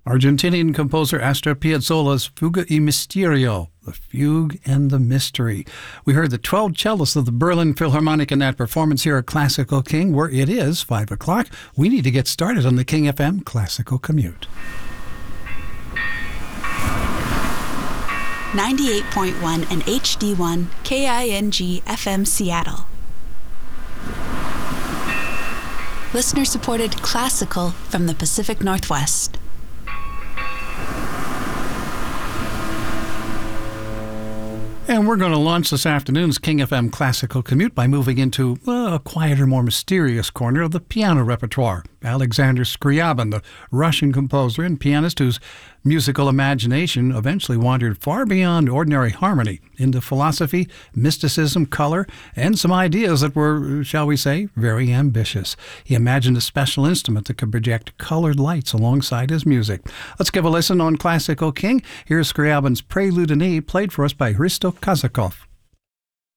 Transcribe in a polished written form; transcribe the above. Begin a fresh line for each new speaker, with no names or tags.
Argentinian composer Astor Piazzolla's Fuga y Misterio, The Fugue and the Mystery. We heard the 12 cellists of the Berlin Philharmonic in that performance here at Classical King, where it is 5 o'clock. We need to get started on the King FM Classical Commute.
98.1 and HD1 KING FM Seattle. Listener-supported classical from the Pacific Northwest.
And we're going to launch this afternoon's King FM Classical Commute by moving into a quieter, more mysterious corner of the piano repertoire. Alexander Scriabin, the Russian composer and pianist whose musical imagination eventually wandered far beyond ordinary harmony into philosophy, mysticism, color, and some ideas that were, shall we say, very ambitious. He imagined a special instrument that could project colored lights alongside his music. Let's give a listen on Classical King. Here's Scriabin's Prelude in E, played for us by Hristo Kazakov.